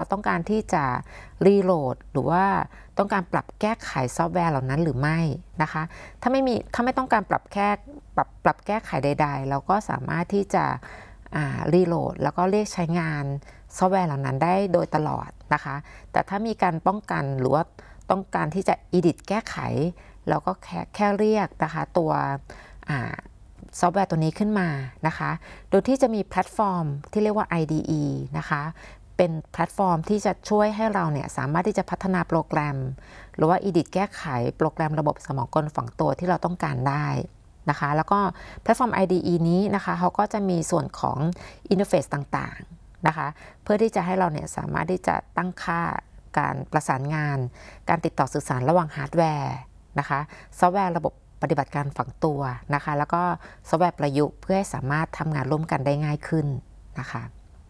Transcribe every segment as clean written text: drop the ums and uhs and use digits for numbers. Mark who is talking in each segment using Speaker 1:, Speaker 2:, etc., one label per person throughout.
Speaker 1: ต้องการที่จะรีโหลดหรือว่าต้องการปรับแก้ไขซอฟต์แวร์เหล่านั้นหรือไม่นะคะถ้าไม่ต้องการปรับแก้ไขใดๆเราก็สามารถที่จะรีโหลดแล้วก็เรียกใช้งานซอฟต์แวร์เหล่านั้นได้โดยตลอดนะคะแต่ถ้ามีการป้องกันหรือว่าต้องการที่จะ edit แก้ไขเราก็แค่เรียกนะคะตัวซอฟต์แวร์ตัวนี้ขึ้นมานะคะโดยที่จะมีแพลตฟอร์มที่เรียกว่า IDE นะคะเป็นแพลตฟอร์มที่จะช่วยให้เราเนี่ยสามารถที่จะพัฒนาโปรแกรมหรือว่า edit แก้ไขโปรแกรมระบบสมองกลฝังตัวที่เราต้องการได้นะคะแล้วก็แพลตฟอร์ม IDE นี้นะคะเขาก็จะมีส่วนของอินเทอร์เฟซต่างๆนะคะเพื่อที่จะให้เราเนี่ยสามารถที่จะตั้งค่าการประสานงานการติดต่อสื่อสารระหว่างฮาร์ดแวร์นะคะซอฟต์แวร์ระบบปฏิบัติการฝังตัวนะคะแล้วก็ซอฟต์แวร์ประยุกต์เพื่อให้สามารถทำงานร่วมกันได้ง่ายขึ้นนะคะ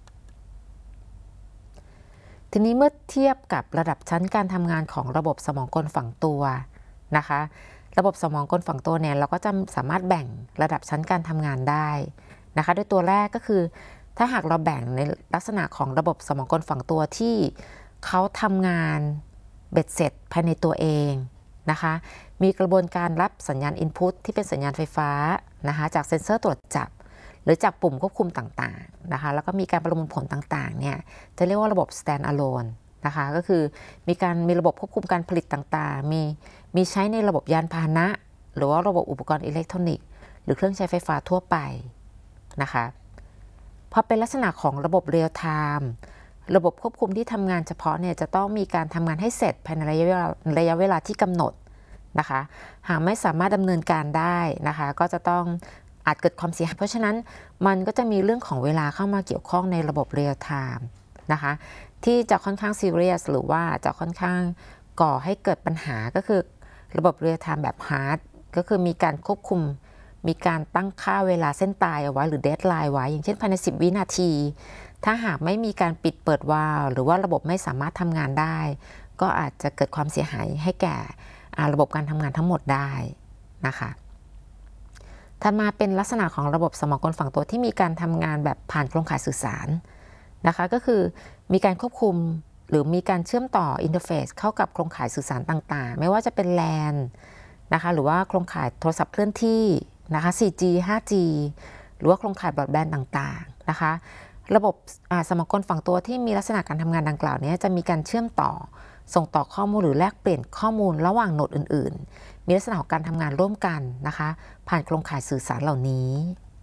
Speaker 1: ทีนี้เมื่อเทียบกับระดับชั้นการทำงานของระบบสมองกลฝังตัวนะคะระบบสมองกลฝังตัวเนี่ยเราก็จะสามารถแบ่งระดับชั้นการทำงานได้นะคะโดยตัวแรกก็คือถ้าหากเราแบ่งในลักษณะของระบบสมองกลฝังตัวที่เขาทำงานเบ็ดเสร็จภายในตัวเองนะคะมีกระบวนการรับสัญญาณ Input ที่เป็นสัญญาณไฟฟ้านะคะจากเซ็นเซอร์ตรวจจับหรือจากปุ่มควบคุมต่างๆนะคะแล้วก็มีการประมวลผลต่างๆเนี่ยจะเรียกว่าระบบ stand alone นะคะก็คือมีระบบควบคุมการผลิตต่างๆมีใช้ในระบบยานพาหนะหรือว่าระบบอุปกรณ์อิเล็กทรอนิกส์หรือเครื่องใช้ไฟฟ้าทั่วไปนะคะพอเป็นลักษณะของระบบเรียลไทม์ระบบควบคุมที่ทำงานเฉพาะเนี่ยจะต้องมีการทำงานให้เสร็จภายในระยะเวลาที่กำหนดนะคะหากไม่สามารถดำเนินการได้นะคะก็จะต้องอาจเกิดความเสียหายเพราะฉะนั้นมันก็จะมีเรื่องของเวลาเข้ามาเกี่ยวข้องในระบบเรียลไทม์นะคะที่จะค่อนข้างซีเรียสหรือว่าจะค่อนข้างก่อให้เกิดปัญหาก็คือระบบเรียลไทม์แบบฮาร์ดก็คือมีการควบคุมมีการตั้งค่าเวลาเส้นตายเอาไว้หรือเดดไลน์ไว้อย่างเช่นภายใน10 วินาทีถ้าหากไม่มีการปิดเปิดวาล์วหรือว่าระบบไม่สามารถทำงานได้ก็อาจจะเกิดความเสียหายให้แก่ระบบการทำงานทั้งหมดได้นะคะถัดมาเป็นลักษณะของระบบสมองกลฝังตัวที่มีการทำงานแบบผ่านโครงข่ายสื่อสารนะคะก็คือมีการควบคุมหรือมีการเชื่อมต่ออินเทอร์เฟซเข้ากับโครงข่ายสื่อสารต่างๆไม่ว่าจะเป็น LAN นะคะหรือว่าโครงข่ายโทรศัพท์เคลื่อนที่นะคะ 4G 5G หรือว่าโครงข่ายบรอดแบนด์ต่างๆนะคะระบบสมองกลฝังตัวที่มีลักษณะการทำงานดังกล่าวนี้จะมีการเชื่อมต่อส่งต่อข้อมูลหรือแลกเปลี่ยนข้อมูลระหว่างโนดอื่นๆมีลักษณะของการทำงานร่วมกันนะคะผ่านโครงข่ายสื่อสารเหล่านี้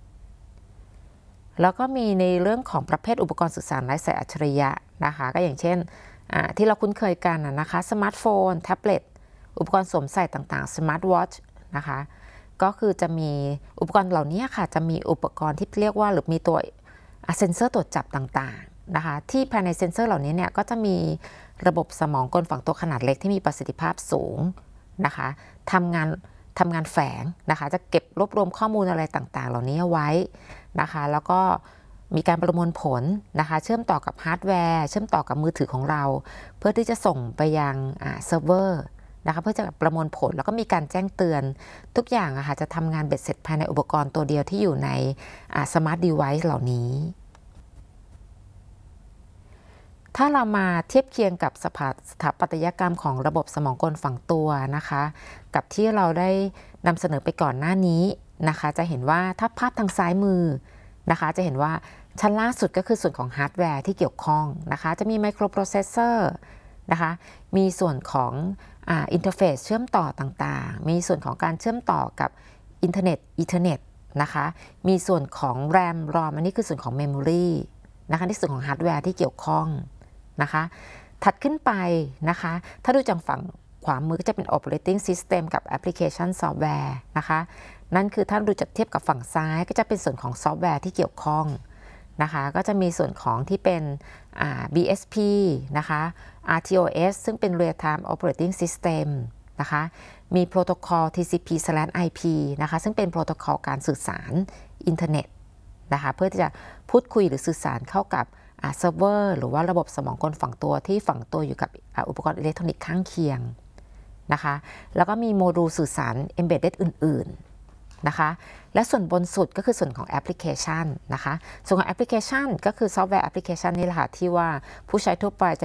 Speaker 1: แล้วก็มีในเรื่องของประเภทอุปกรณ์สื่อสารไร้สายอัจฉริยะนะคะก็อย่างเช่นที่เราคุ้นเคยกันนะคะสมาร์ทโฟนแท็บเล็ตอุปกรณ์สวมใส่ต่างๆสมาร์ทวอทช์นะคะก็คือจะมีอุปกรณ์เหล่านี้ค่ะจะมีอุปกรณ์ที่เรียกว่าหรือมีตัวเซ็นเซอร์ตรวจจับต่างๆนะคะที่ภายในเซ็นเซอร์เหล่านี้เนี่ยก็จะมีระบบสมองกลฝังตัวขนาดเล็กที่มีประสิทธิภาพสูงนะคะทำงานแฝงนะคะจะเก็บรวบรวมข้อมูลอะไรต่างๆเหล่านี้เอาไว้นะคะแล้วก็มีการประมวลผลนะคะเชื่อมต่อกับฮาร์ดแวร์เชื่อมต่อกับมือถือของเราเพื่อที่จะส่งไปยังเซิร์ฟเวอร์นะคะเพื่อจะประมวลผลแล้วก็มีการแจ้งเตือนทุกอย่างจะทำงานเบ็ดเสร็จภายในอุปกรณ์ตัวเดียวที่อยู่ในสมาร์ทเดไวซ์เหล่านี้ถ้าเรามาเทียบเคียงกับสถาปัตยกรรมของระบบสมองกลฝังตัวนะคะกับที่เราได้นำเสนอไปก่อนหน้านี้นะคะจะเห็นว่าถ้าภาพทางซ้ายมือนะคะจะเห็นว่าชั้นล่าสุดก็คือส่วนของฮาร์ดแวร์ที่เกี่ยวข้องนะคะจะมีไมโครโปรเซสเซอร์นะคะมีส่วนของอินเทอร์เฟซเชื่อมต่อต่างๆมีส่วนของการเชื่อมต่อกับอินเทอร์เน็ตอีเทอร์เน็ตนะคะมีส่วนของ RAM ROM อันนี้คือส่วนของ Memory นะคะที่ส่วนของฮาร์ดแวร์ที่เกี่ยวข้องนะคะถัดขึ้นไปนะคะถ้าดูจากฝั่งขวามือก็จะเป็น operating system กับ application software นะคะนั่นคือถ้าดูจากเทียบกับฝั่งซ้ายก็จะเป็นส่วนของซอฟต์แวร์ที่เกี่ยวข้องนะคะก็จะมีส่วนของที่เป็นBSP นะคะ RTOS ซึ่งเป็น real time operating system นะคะมีโปรโตคอล TCP/IP นะคะซึ่งเป็นโปรโตคอลการสื่อสารอินเทอร์เน็ตนะคะเพื่อที่จะพูดคุยหรือสื่อสารเข้ากับเซิร์ฟเวอร์หรือว่าระบบสมองกลฝังตัวที่ฝังตัวอยู่กับอุปกรณ์อิเล็กทรอนิกส์ข้างเคียงนะคะแล้วก็มีโมดูลสื่อสาร embedded อื่นๆนะคะและส่วนบนสุดก็คือส่วนของแอปพลิเคชันนะคะส่วนของแอปพลิเคชันก็คือซอฟต์แวร์แอปพลิเคชันนี่แหละค่ะที่ว่าผู้ใช้ทั่วไปจะ